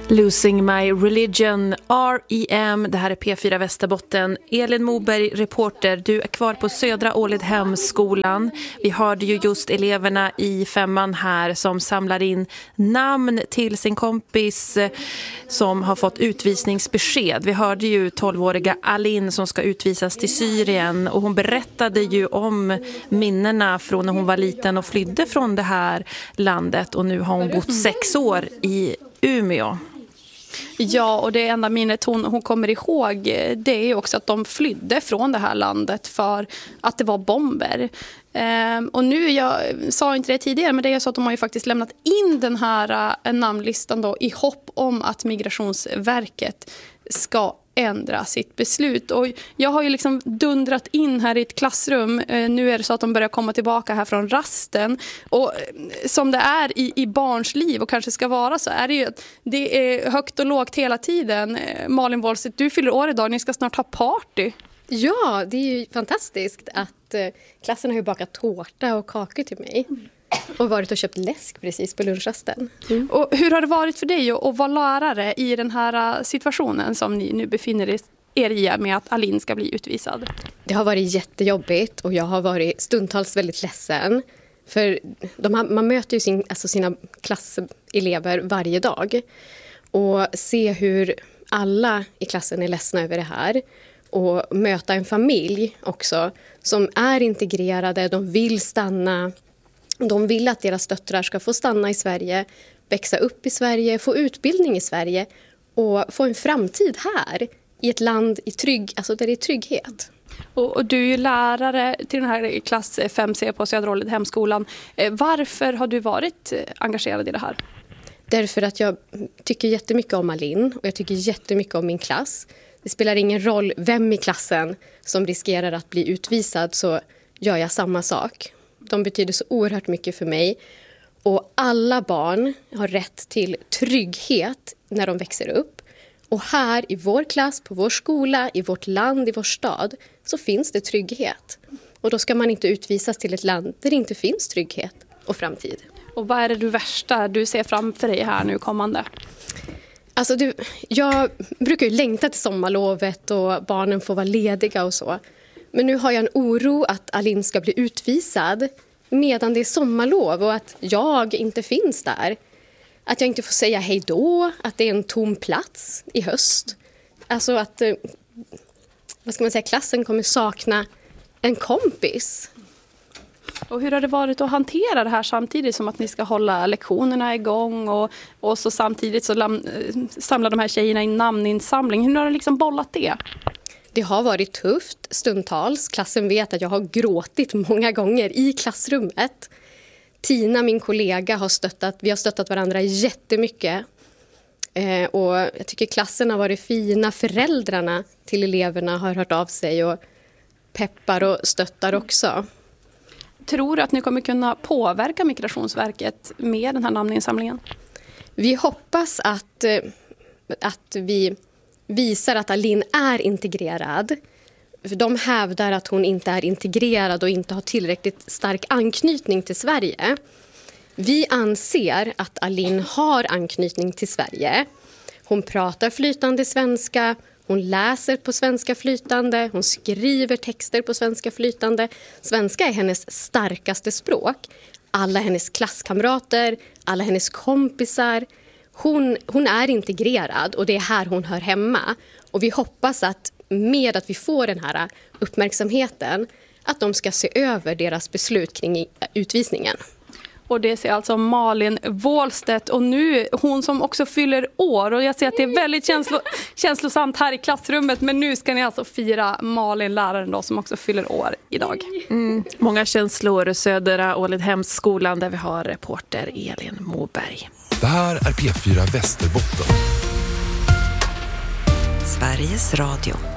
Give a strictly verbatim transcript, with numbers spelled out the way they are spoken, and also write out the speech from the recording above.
Losing My Religion, R E M. Det här är P fyra Västerbotten. Elin Moberg, reporter. Du är kvar på Södra Ålidhemskolan. Vi hörde ju just eleverna i femman här som samlar in namn till sin kompis som har fått utvisningsbesked. Vi hörde ju tolvåriga Alin som ska utvisas till Syrien, och hon berättade ju om minnena från när hon var liten och flydde från det här landet, och nu har hon bott sex år i Umeå. Ja, och det enda minnet hon, hon kommer ihåg, det är ju också att de flydde från det här landet för att det var bomber. Ehm, och nu, jag sa inte det tidigare, men det är så att de har ju faktiskt lämnat in den här äh, namnlistan då, i hopp om att Migrationsverket ska ändra sitt beslut. Och jag har ju liksom dundrat in här i ett klassrum. Eh, nu är det så att de börjar komma tillbaka här från rasten. Och eh, som det är i, i barns liv, och kanske ska vara så, är det ju att det är högt och lågt hela tiden. Eh, Malin Wohlstedt, du fyller år idag. Ni ska snart ha party. Ja, det är ju fantastiskt att eh, klassen har ju bakat tårta och kakor till mig. Och varit och köpt läsk precis på lunchrasten. Mm. Och hur har det varit för dig att vara lärare i den här situationen som ni nu befinner er i med att Alin ska bli utvisad? Det har varit jättejobbigt, och jag har varit stundtals väldigt ledsen. För de har, man möter ju sin, alltså sina klasselever varje dag. Och se hur alla i klassen är ledsna över det här. Och möta en familj också som är integrerade, de vill stanna. De vill att deras döttrar ska få stanna i Sverige, växa upp i Sverige, få utbildning i Sverige och få en framtid här i ett land i trygg, alltså där det är trygghet. Och, och du är ju lärare till den här klass fem C på Södra Ålidhemskolan. Varför har du varit engagerad i det här? Därför att jag tycker jättemycket om Alin, och jag tycker jättemycket om min klass. Det spelar ingen roll vem i klassen som riskerar att bli utvisad, så gör jag samma sak. De betyder så oerhört mycket för mig. Och alla barn har rätt till trygghet när de växer upp. Och här i vår klass, på vår skola, i vårt land, i vår stad, så finns det trygghet. Och då ska man inte utvisas till ett land där det inte finns trygghet och framtid. Och vad är det du värsta du ser framför dig här nu kommande? Alltså du, jag brukar ju längta till sommarlovet och barnen får vara lediga och så. Men nu har jag en oro att Alin ska bli utvisad medan det är sommarlov och att jag inte finns där. Att jag inte får säga hej då, att det är en tom plats i höst. Alltså att, vad ska man säga, klassen kommer sakna en kompis. Och hur har det varit att hantera det här samtidigt som att ni ska hålla lektionerna igång och, och så samtidigt så lam, samlar de här tjejerna i namninsamling? Hur har du liksom bollat det? Det har varit tufft stundtals. Klassen vet att jag har gråtit många gånger i klassrummet. Tina, min kollega, har stöttat, vi har stöttat varandra jättemycket. Eh, och jag tycker klassen har varit fina. Föräldrarna till eleverna har hört av sig och peppar och stöttar också. Tror du att ni kommer kunna påverka Migrationsverket med den här namninsamlingen? Vi hoppas att, att vi visar att Alin är integrerad. De hävdar att hon inte är integrerad och inte har tillräckligt stark anknytning till Sverige. Vi anser att Alin har anknytning till Sverige. Hon pratar flytande svenska, hon läser på svenska flytande, hon skriver texter på svenska flytande. Svenska är hennes starkaste språk. Alla hennes klasskamrater, alla hennes kompisar. Hon, hon är integrerad och det är här hon hör hemma. Och vi hoppas att med att vi får den här uppmärksamheten att de ska se över deras beslut kring utvisningen. Och det ser alltså Malin Wohlstedt, och nu hon som också fyller år, och jag ser att det är väldigt känslo, känslosamt här i klassrummet, men nu ska ni alltså fira Malin, läraren då, som också fyller år idag. Mm, många känslor. Södra Ålidhemskolan där vi har reporter Elin Moberg. Det här är P fyra Västerbotten. Sveriges Radio.